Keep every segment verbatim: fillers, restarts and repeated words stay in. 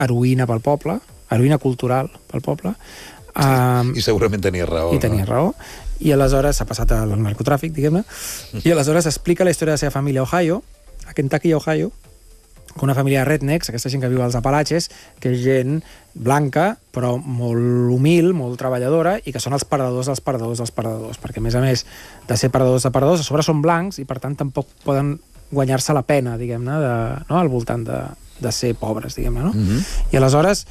heroïna pel poble, heroïna cultural pel poble. Um, I segurament tenia raó. I tenia no? raó. I aleshores s'ha passat al narcotràfic, diguem-ne, i aleshores explica la història de la seva família a Ohio, a Kentucky, Ohio, que una família de rednecks, aquesta gent que viu als Apalatxes, que és gent blanca, però molt humil, molt treballadora, i que són els perdedors dels perdedors dels perdedors, perquè a més a més de ser perdedors de perdedors, a sobre són blancs i per tant tampoc poden guanyar-se la pena, diguem-ne, de, no? al voltant de, de ser pobres, diguem-ne, no? Mm-hmm. I aleshores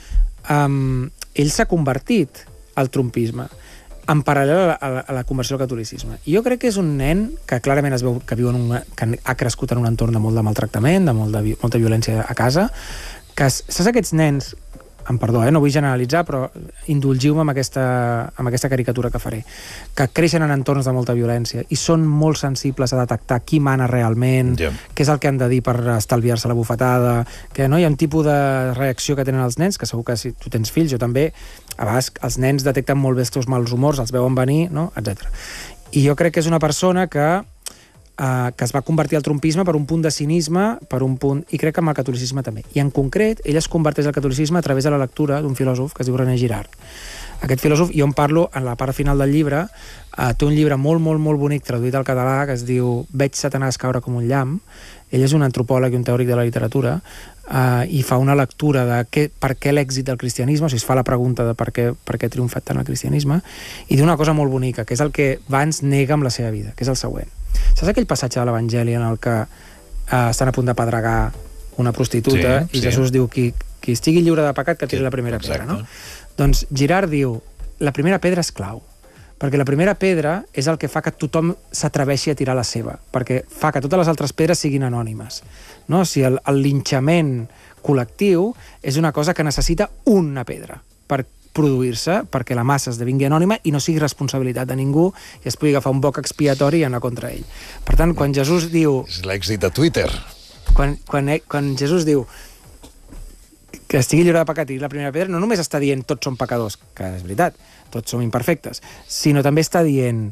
um, ell s'ha convertit al trumpisme en paral·lel a la, a la conversió al catolicisme. I jo crec que és un nen que clarament es veu que viu en un, que ha crescut en un entorn de molt de maltractament, de, molt de molta violència a casa, que saps aquests nens, em perdó, eh, no vull generalitzar, però indulgiu-me amb aquesta, amb aquesta caricatura que faré, que creixen en entorns de molta violència i són molt sensibles a detectar qui mana realment, yeah. què és el que han de dir per estalviar-se la bufetada, que no hi ha un tipus de reacció que tenen els nens, que segur que si tu tens fills, jo també, a vegades els nens detecten molt bé els teus mals humors, els veuen venir, no? etcètera. I jo crec que és una persona que Uh, que es va convertir al trumpisme per un punt de cinisme, per un punt, i crec que amb el catolicisme també. I en concret, ell es converteix al catolicisme a través de la lectura d'un filòsof que es diu René Girard. Aquest filòsof, jo en parlo en la part final del llibre, uh, té un llibre molt, molt, molt bonic traduït al català que es diu Veig Satanàs caure com un llamp. Ell és un antropòleg i un teòric de la literatura uh, i fa una lectura de què, per què l'èxit del cristianisme, o sigui, es fa la pregunta de per què, per què ha triomfat tant el cristianisme, i diu una cosa molt bonica, que és el que Vance nega amb la seva vida, que és el següent. Saps aquell passatge de l'Evangeli en el que uh, estan a punt de pedregar una prostituta sí, i sí. Jesús diu qui, qui estigui lliure de pecat que tiri sí, la primera exacte. pedra, no? Doncs Girard diu, la primera pedra és clau, perquè la primera pedra és el que fa que tothom s'atreveixi a tirar la seva, perquè fa que totes les altres pedres siguin anònimes. No? O sigui, el, el linxament col·lectiu és una cosa que necessita una pedra per produir-se perquè la massa esdevingui anònima i no sigui responsabilitat de ningú i es pugui agafar un boc expiatori i anar contra ell. Per tant, quan Jesús diu... És l'èxit de Twitter. Quan, quan, quan Jesús diu que estigui lliure de pecat i la primera pedra, no només està dient tots som pecadors, que és veritat, tots som imperfectes, sinó també està dient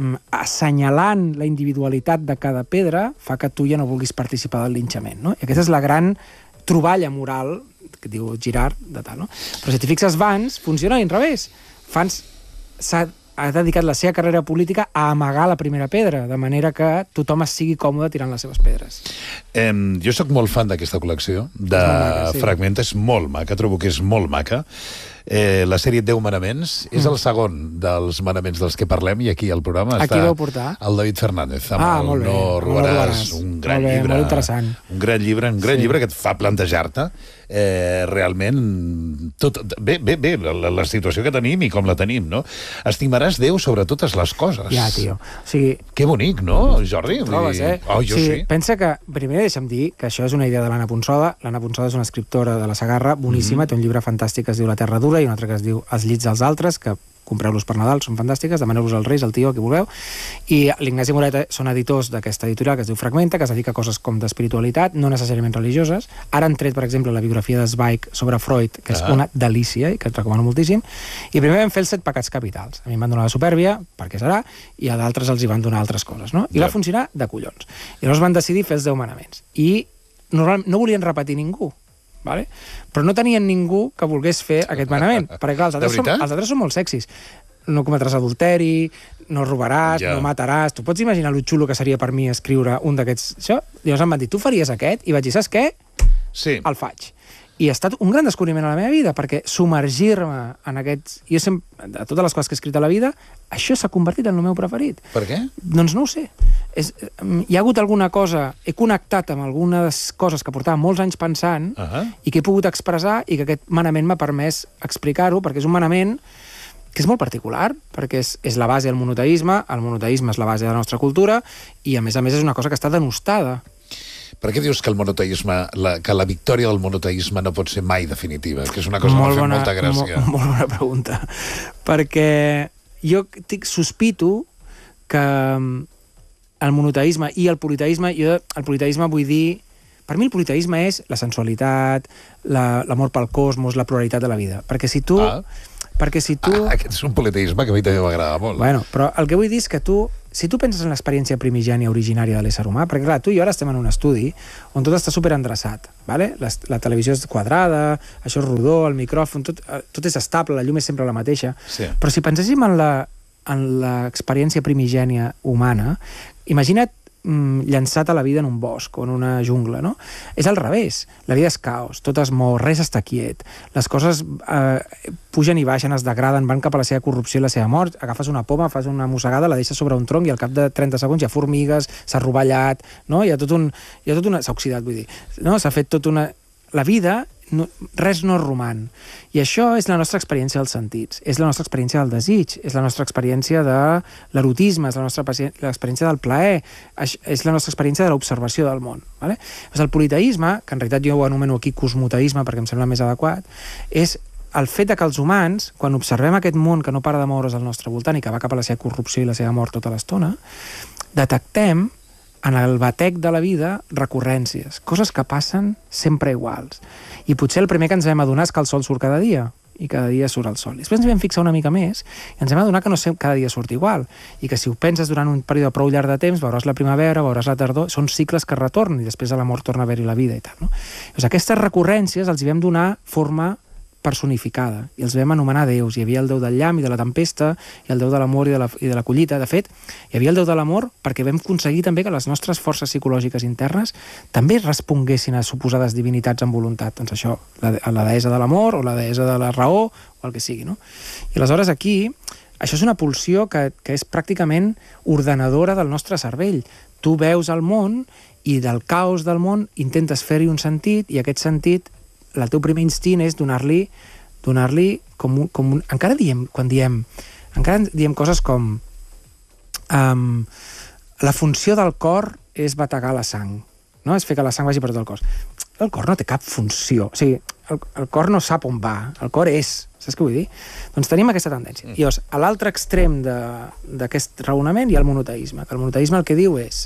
assenyalant la individualitat de cada pedra fa que tu ja no vulguis participar del linxament, no? I aquesta és la gran troballa moral que diu Girard, de tal, no? Però si t'hi fixes, Vance funciona a l'inrevés. Vance s'ha ha dedicat la seva carrera política a amagar la primera pedra, de manera que tothom es sigui còmode tirant les seves pedres. Eh, jo sóc molt fan d'aquesta col·lecció de maca, sí. Fragments, és molt maca, trobo que és molt maca. Eh, la sèrie Deu manaments mm. és el segon dels manaments dels que parlem i aquí al programa està el David Fernández amb ah, el No robaràs, un gran molt bé, llibre molt interessant. un gran llibre, un gran sí. llibre que et fa plantejar-te eh, realment tot, bé, bé, bé la, la situació que tenim i com la tenim, no? Estimaràs Déu sobre totes les coses. Ja, tio. O sigui, que bonic, no, Jordi? Trobes, eh? Oh, jo sí, sí. Pensa que, primer deixa'm dir que això és una idea de l'Anna Ponsoda. L'Anna Ponsoda és una escriptora de la Segarra, boníssima, mm-hmm. té un llibre fantàstic que es diu La terra dura i un altre que es diu Els llits dels altres, que compreu-los per Nadal, són fantàstiques, demaneu-los als Reis, al tio, qui vulgueu. I l'Ignasi Moreta són editors d'aquesta editorial que es diu Fragmenta, que es dedica a coses com d'espiritualitat, no necessàriament religioses. Ara han tret, per exemple, la biografia de Zweig sobre Freud, que és ah. una delícia i que et recomano moltíssim. I primer vam fer els set pecats capitals. A mi em van donar la supèrbia, perquè serà, i a d'altres els hi van donar altres coses, no? I ja. va funcionar de collons. I llavors van decidir fer els deu manaments. I no, no volien repetir ningú. Vale? Però no tenien ningú que volgués fer aquest manament, perquè clar, els altres, són, els altres són molt sexis. No cometràs adulteri, no robaràs, ja. no mataràs. Tu pots imaginar lo xulo que seria per mi escriure un d'aquests... Això? Llavors em van dir, tu faries aquest? I vaig dir, saps què? Sí. El faig. I ha estat un gran descobriment a la meva vida, perquè submergir-me en aquests... Jo sempre, de totes les coses que he escrit a la vida, això s'ha convertit en el meu preferit. Per què? Doncs no ho sé. És, hi ha hagut alguna cosa... He connectat amb algunes coses que portava molts anys pensant uh-huh. i que he pogut expressar i que aquest manament m'ha permès explicar-ho, perquè és un manament que és molt particular, perquè és, és la base del monoteisme, el monoteisme és la base de la nostra cultura i, a més a més, és una cosa que està denostada. Per què dius que el monoteisme, la, que la victòria del monoteisme no pot ser mai definitiva? Que és una cosa que m'ha fet molta gràcia. Molt, molt bona pregunta. Perquè jo tic, sospito que el monoteisme i el politeisme, jo el politeisme vull dir... Per mi el politeisme és la sensualitat, la, l'amor pel cosmos, la pluralitat de la vida. Perquè si tu... Ah. Perquè si tu... Ah, aquest és un politeisme que a mi també m'agrada molt. Bueno, però el que vull dir és que tu, si tu penses en l'experiència primigènia originària de l'ésser humà, perquè clar, tu i jo ara estem en un estudi on tot està superendreçat, ¿vale? La, la televisió és quadrada, això és rodó, el micròfon, tot, tot és estable, la llum és sempre la mateixa. Sí. Però si penséssim en la en l'experiència primigènia humana, imagina't mm, llançat a la vida en un bosc o en una jungla, no? És al revés. La vida és caos, tot es mou, res està quiet. Les coses eh, pugen i baixen, es degraden, van cap a la seva corrupció i la seva mort. Agafes una poma, fas una mossegada, la deixes sobre un tronc i al cap de trenta segons hi ha formigues, s'ha rovellat, no? Hi ha tot un... Hi ha tot una... S'ha oxidat, vull dir. No? S'ha fet tot una... La vida... No, res no roman. I això és la nostra experiència dels sentits, és la nostra experiència del desig, és la nostra experiència de l'erotisme, és la nostra experiència del plaer, és la nostra experiència de l'observació del món. Vale? Pues el politeisme, que en realitat jo ho anomeno aquí cosmoteisme perquè em sembla més adequat, és el fet de que els humans, quan observem aquest món que no para de moure's al nostre voltant i que va cap a la seva corrupció i la seva mort tota l'estona, detectem en el batec de la vida recurrències, coses que passen sempre iguals. I potser el primer que ens vam adonar és que el sol surt cada dia, i cada dia surt el sol. I després ens vam fixar una mica més i ens vam adonar que no cada dia surt igual, i que si ho penses durant un període prou llarg de temps, veuràs la primavera, veuràs la tardor, són cicles que retornen, i després a la mort torna a haver-hi la vida i tal. No? Doncs aquestes recurrències els hi vam donar forma personificada, i els vam anomenar déus. Hi havia el déu del llamp i de la tempesta, i el déu de l'amor i, de la, i de la collita. De fet, hi havia el déu de l'amor perquè vam aconseguir també que les nostres forces psicològiques internes també responguessin a suposades divinitats amb voluntat. Doncs això, la, la deessa de l'amor, o la deessa de la raó, o el que sigui, no? I aleshores aquí, això és una pulsió que, que és pràcticament ordenadora del nostre cervell. Tu veus el món, i del caos del món intentes fer-hi un sentit, i aquest sentit el teu primer instint és donar-li donar-li com un, com un... Encara diem, quan diem... Encara diem coses com... Um, la funció del cor és bategar la sang, no? És fer que la sang vagi per tot el cos. El cor no té cap funció. O sigui, el, el cor no sap on va. El cor és. Saps què vull dir? Doncs tenim aquesta tendència. I llavors, a l'altre extrem d'aquest raonament hi ha el monoteisme, que el monoteisme el que diu és...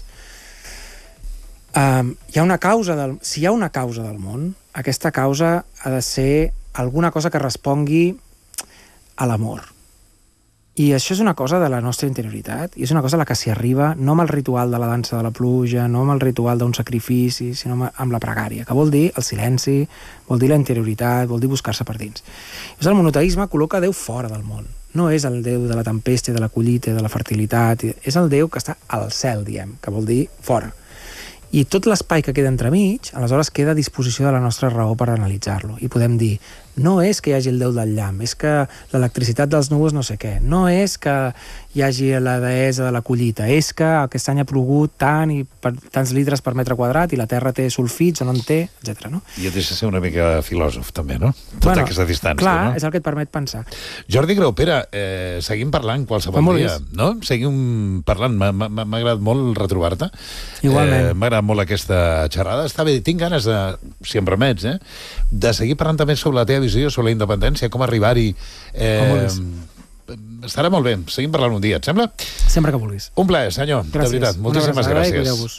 Um, hi ha una causa del, si hi ha una causa del món, aquesta causa ha de ser alguna cosa que respongui a l'amor. I això és una cosa de la nostra interioritat, i és una cosa a la que s'hi arriba no amb el ritual de la dansa de la pluja, no amb el ritual d'un sacrifici, sinó amb la pregària, que vol dir el silenci, vol dir la interioritat, vol dir buscar-se per dins. Llavors el monoteisme col·loca Déu fora del món. No és el Déu de la tempesta, de la collita, de la fertilitat, és el Déu que està al cel, diem, que vol dir fora. I tot l'espai que queda entremig, aleshores queda a disposició de la nostra raó per analitzar-lo. I podem dir, no és que hi hagi el déu del llamp, és que l'electricitat dels núvols no sé què, no és que hi hagi la deessa de la collita, és que aquest any ha plogut tant i per tants litres per metre quadrat i la terra té sulfits o no en té, etcètera. No? I et deixa ser una mica filòsof, també, no? Tota bueno, aquesta distància, clar, no? És el que et permet pensar. Jordi Graupera, eh, seguim parlant qualsevol dia, no? Seguim parlant, m'ha agradat molt retrobar-te. Igualment. Eh, m'ha agradat molt aquesta xerrada. Està bé, tinc ganes de, si em remets, eh, de seguir parlant també sobre la teva visió, sobre la independència, com arribar-hi. Eh, estarà molt bé. Seguim parlant un dia, et sembla? Sempre que vulguis. Un plaer, senyor. Gràcies. De veritat, moltíssimes gràcies.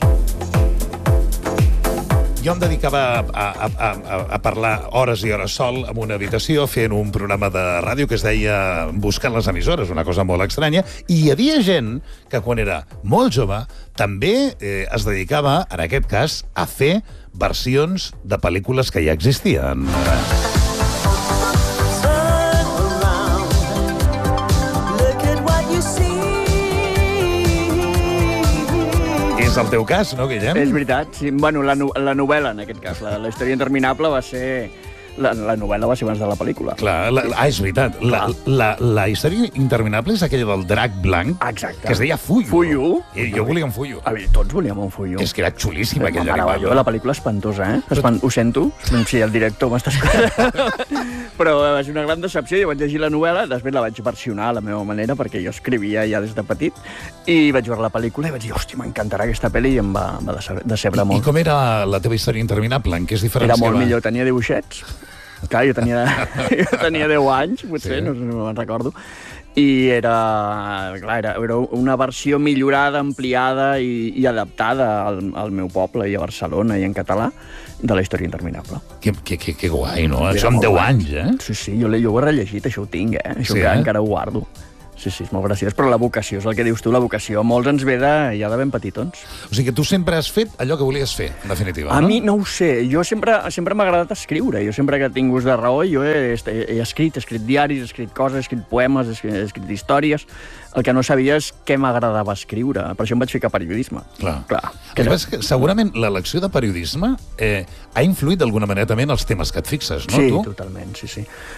Jo em dedicava a, a, a, a parlar hores i hores sol en una habitació fent un programa de ràdio que es deia Buscant les emissores, una cosa molt estranya, i hi havia gent que quan era molt jove també eh, es dedicava, en aquest cas, a fer versions de pel·lícules que ja existien. És el teu cas, no, Guillem? És veritat, sí. Bueno, la, no la novel·la, en aquest cas. La, la història interminable va ser... La, la novel·la va ser abans de la pel·lícula. Clar, la, ah, és veritat. La, la, la història interminable és aquella del drac blanc. Exacte. Que es deia Fuyo. Fuyo. I jo volia un Fuyo. A veure, tots volíem un Fuyo. És que era xulíssima aquella animal. La pel·lícula espantosa, eh? Espan... Ho sento, si el director m'està escoltant. Però va ser una gran decepció. Jo vaig llegir la novel·la, després la vaig versionar a la meva manera, perquè jo escrivia ja des de petit, i vaig veure la pel·lícula i vaig dir, hòstia, m'encantarà aquesta pel·li, i em va, va decebre molt. I com era la teva història interminable? En què es diferenciava? Era molt millor, tenia dibuixets. Clar, jo tenia, jo tenia deu anys, potser, sí. no, no me'n recordo. i era, clar, era, era una versió millorada, ampliada i, i adaptada al, al meu poble i a Barcelona i en català de la història interminable. Que, que, que, que guai, no? Era Són deu anys, eh? Sí, sí, jo, jo ho he rellegit, això ho tinc, eh? Això sí, que eh? encara ho guardo. Sí, sí, és molt graciós, però la vocació és el que dius tu, la vocació. Molts ens ve de, ja de ben petitons. O sigui que tu sempre has fet allò que volies fer, en definitiva, A no? mi no ho sé, jo sempre, sempre m'ha agradat escriure, jo sempre que he tingut de raó, jo he, he, he escrit, he escrit diaris, he escrit coses, he escrit poemes, he escrit, he escrit històries. El que no sabia és què m'agradava escriure, per això em vaig ficar a periodisme. Clar. Clar. Que no... que segurament l'elecció de periodisme eh, ha influït d'alguna manera també en els temes que et fixes, no, sí, tu? Sí, totalment, sí, sí.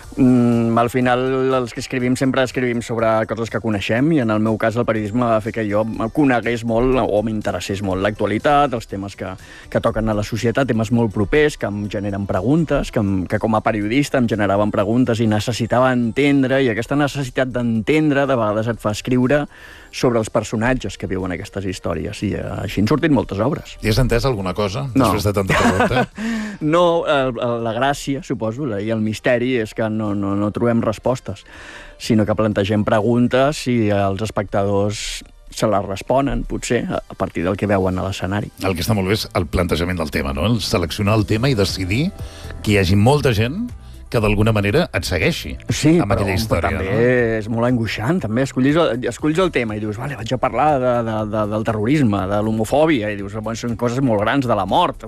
Mm, al final, els que escrivim sempre escrivim sobre coses que coneixem i en el meu cas el periodisme va fer que jo conegués molt o m'interessés molt l'actualitat, els temes que, que toquen a la societat, temes molt propers, que em generen preguntes, que, em, que com a periodista em generaven preguntes i necessitava entendre, i aquesta necessitat d'entendre de vegades et fa escriure sobre els personatges que viuen aquestes històries, i eh, així han sortit moltes obres. I has entès alguna cosa, no. després de tanta pregunta? No, el, la gràcia, suposo, i el misteri és que no, no, no trobem respostes, sinó que plantegem preguntes i els espectadors se les responen, potser, a partir del que veuen a l'escenari. El que està molt bé és el plantejament del tema, no? El seleccionar el tema i decidir que hi hagi molta gent que d'alguna manera et segueixi sí, amb però, aquella història. Però també no? és molt angoixant, també. Escollis el, escollis el tema i dius, vale, vaig a parlar de, de, de, del terrorisme, de l'homofòbia, i dius, bueno, són coses molt grans, de la mort.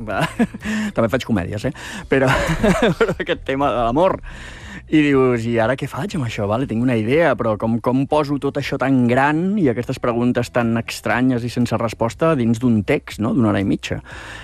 També faig comèdies, eh? Però, però aquest tema de la mort. I dius, i ara què faig amb això? Vale, tinc una idea, però com, com poso tot això tan gran i aquestes preguntes tan estranyes i sense resposta dins d'un text, no?, d'una hora i mitja.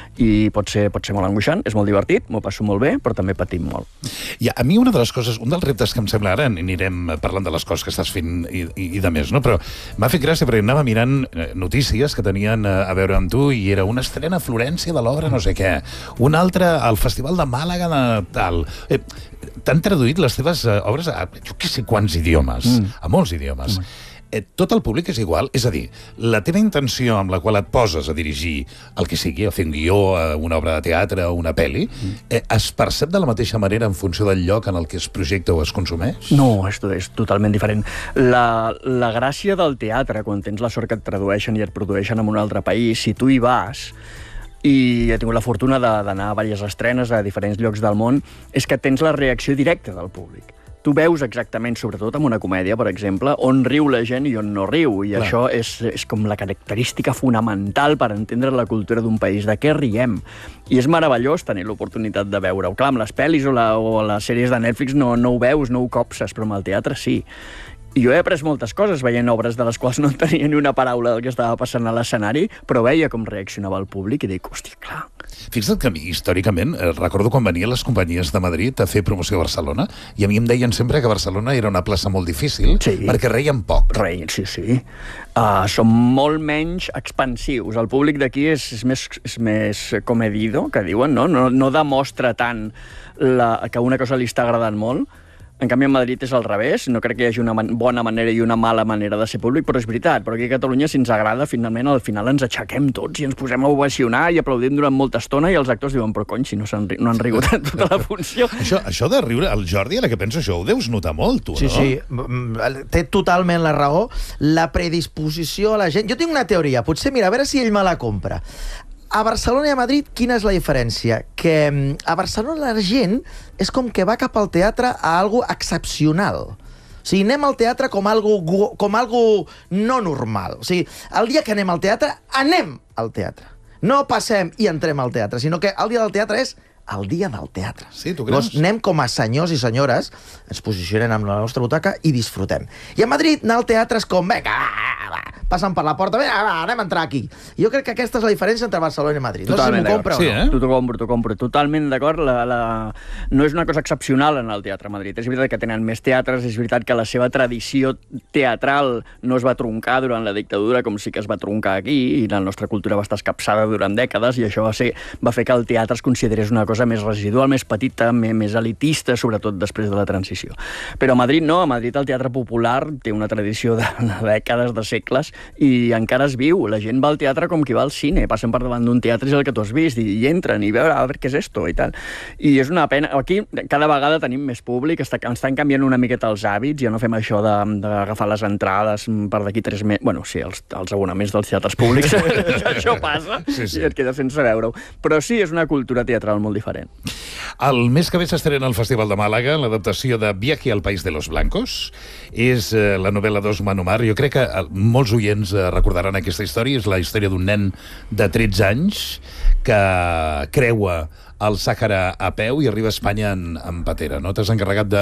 I pot ser, pot ser molt angoixant, és molt divertit, m'ho passo molt bé, però també patim molt. I a mi una de les coses, un dels reptes que em sembla ara, anirem parlant de les coses que estàs fent i, i, i de més, no? Però m'ha fet gràcia perquè anava mirant notícies que tenien a veure amb tu i era una estrena a Florència de l'obra no sé què, una altra al Festival de Màlaga de tal... Eh, t'han traduït les teves obres a jo què sé quants idiomes, mm. a molts idiomes. Mm. Tot el públic és igual? És a dir, la teva intenció amb la qual et poses a dirigir el que sigui, a fer un guió, una obra de teatre o una pel·li, mm. eh, es percep de la mateixa manera en funció del lloc en el que es projecta o es consumeix? No, és, és totalment diferent. La, la gràcia del teatre, quan tens la sort que et tradueixen i et produeixen en un altre país, si tu hi vas, i he tingut la fortuna d'anar a diverses estrenes a diferents llocs del món, és que tens la reacció directa del públic. Tu veus exactament, sobretot amb una comèdia, per exemple, on riu la gent i on no riu, i Clar. Això és, és com la característica fonamental per entendre la cultura d'un país, de què riem. I és meravellós tenir l'oportunitat de veure-ho. Clar, amb les pel·lis o, la, o les sèries de Netflix no, no ho veus, no ho copses, però amb el teatre sí. I jo he après moltes coses veient obres de les quals no tenia ni una paraula del que estava passant a l'escenari, però veia com reaccionava el públic i dic, hòstia, clar. Fixa't que a mi, històricament, eh, recordo quan venien les companyies de Madrid a fer promoció a Barcelona, i a mi em deien sempre que Barcelona era una plaça molt difícil, sí. perquè reien poc. Reien, sí, sí. Uh, som molt menys expansius. El públic d'aquí és, és, més, és més comedido, que diuen, no? No, no demostra tant la, que una cosa li està agradant molt. En canvi, a Madrid és al revés. No crec que hi hagi una man bona manera i una mala manera de ser públic, però és veritat. Però aquí a Catalunya, si ens agrada, finalment, al final ens aixequem tots i ens posem a ovacionar i aplaudim durant molta estona i els actors diuen, però cony, si no, han, no han rigut en tota la funció. Això, això de riure, el Jordi, ara que penso això, ho deus notar molt, tu, sí, no? Sí, sí. Té totalment la raó. La predisposició a la gent... Jo tinc una teoria, potser, mira, a veure si ell me la compra. A Barcelona i a Madrid, quina és la diferència? Que a Barcelona la gent és com que va cap al teatre a algo excepcional. O sigui, anem al teatre com algo, com algo no normal. O sigui, el dia que anem al teatre, anem al teatre. No passem i entrem al teatre, sinó que el dia del teatre és el dia del teatre. Sí, tu creus? Llavors, anem com a senyors i senyores, ens posicionem amb la nostra butaca i disfrutem. I a Madrid, anar al teatre és com, vinga, va, va, passen per la porta, vinga, va, anem a entrar aquí. Jo crec que aquesta és la diferència entre Barcelona i Madrid. Totalment no sé si m'ho compra sí, o no. Eh? Tu t'ho compro, t'ho compro. Totalment d'acord. La, la... No és una cosa excepcional en el Teatre Madrid. És veritat que tenen més teatres, és veritat que la seva tradició teatral no es va troncar durant la dictadura, com sí que es va troncar aquí, i la nostra cultura va estar escapçada durant dècades, i això va, ser, va fer que el teatre es considerés una cosa més residual, més petita, més elitista, sobretot després de la transició. Però a Madrid no, a Madrid el teatre popular té una tradició de, de dècades, de segles, i encara es viu. La gent va al teatre com qui va al cine, passen per davant d'un teatre i és el que tu has vist, i, i entren i veure, a veure què és esto, i tal. I és una pena. Aquí cada vegada tenim més públic, està, estan canviant una miqueta els hàbits, ja no fem això d'agafar les entrades per d'aquí tres mesos. Bueno, sí, els, els abonaments dels teatres públics, això passa, sí, sí. I et quedes sense veure-ho. Però sí, és una cultura teatral molt diferent. El mes que ve s'estrena al Festival de Màlaga l'adaptació de Viaje al País de los Blancos. És eh, la novel·la d'Osman Omar. Jo crec que eh, molts oients eh, recordaran aquesta història. És la història d'un nen de tretze anys que creua el Sàhara a peu i arriba a Espanya en, en patera, no? T'has encarregat de